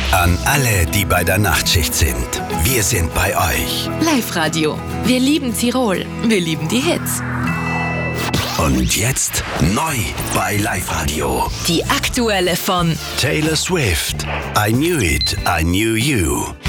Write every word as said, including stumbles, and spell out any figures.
An alle, die bei der Nachtschicht sind. Wir sind bei euch. Live-Radio. Wir lieben Tirol. Wir lieben die Hits. Und jetzt neu bei Live-Radio. Die aktuelle von Taylor Swift. I knew it, I knew you.